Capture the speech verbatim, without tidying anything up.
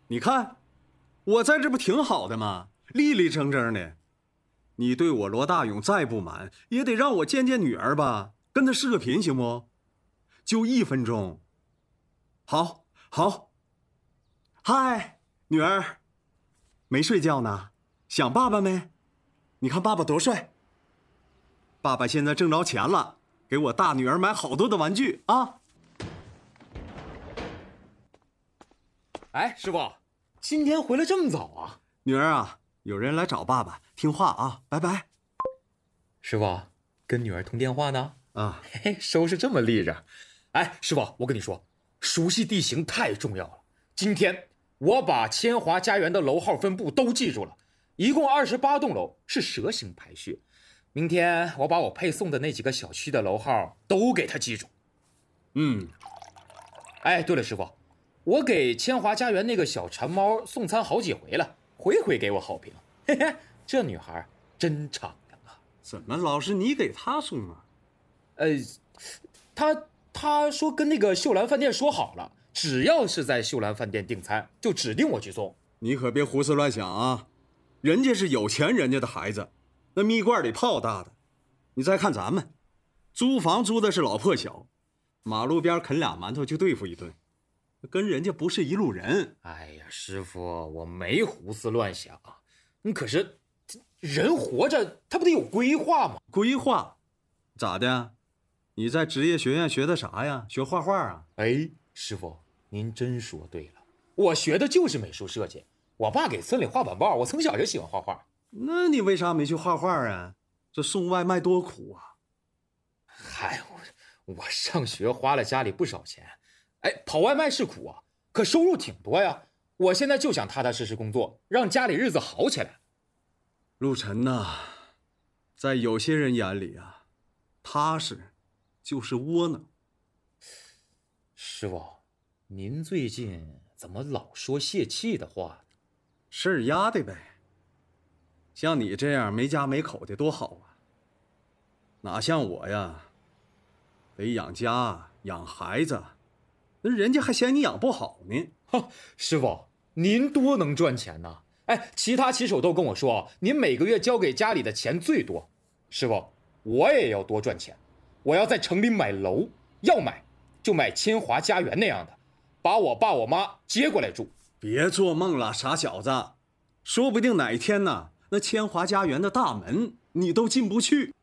你看，我在这不挺好的吗？立立正正的。你对我罗大勇再不满，也得让我见见女儿吧，跟她视个频行不？就一分钟。好，好。嗨，女儿，没睡觉呢？想爸爸没？你看爸爸多帅。爸爸现在挣着钱了，给我大女儿买好多的玩具啊。 哎，师傅，今天回来这么早啊？ 女儿啊，有人来找爸爸，听话啊，拜拜。 师傅，跟女儿通电话呢？ 啊， 嘿嘿，收拾这么利着。哎，师傅，我跟你说，熟悉地形太重要了。今天我把千华家园的楼号分布都记住了，一共二十八栋楼，是蛇形排序。明天我把我配送的那几个小区的楼号都给他记住。 嗯。 哎，对了，师傅，我给千华家园那个小馋猫送餐好几回了，回回给我好评。嘿嘿，这女孩真敞亮啊！ 怎么老是你给她送啊？ 呃，她她说跟那个秀兰饭店说好了，只要是在秀兰饭店订餐，就指定我去送。 你可别胡思乱想啊！人家是有钱人家的孩子，那蜜罐里泡大的。你再看咱们，租房租的是老破小，马路边啃俩馒头就对付一顿，跟人家不是一路人。 哎呀，师傅，我没胡思乱想。你可是人活着，他不得有规划吗？ 规划？咋的？你在职业学院学的啥呀？学画画啊？ 哎，师傅，您真说对了，我学的就是美术设计。我爸给村里画板报，我从小就喜欢画画。 那你为啥没去画画啊？这送外卖多苦啊！ 嗨，我我上学花了家里不少钱，哎，跑外卖是苦啊，可收入挺多呀。我现在就想踏踏实实工作，让家里日子好起来。 陆晨呐，在有些人眼里啊，踏实就是窝囊。 师傅，您最近怎么老说泄气的话？ 事儿压的呗。像你这样没家没口的多好啊，哪像我呀，得养家养孩子，那人家还嫌你养不好呢。 哈，师傅，您多能赚钱呢！哎，其他骑手都跟我说，您每个月交给家里的钱最多。师傅，我也要多赚钱，我要在城里买楼，要买就买千华家园那样的，把我爸我妈接过来住。 别做梦了，傻小子，说不定哪一天呢，那千华家园的大门你都进不去。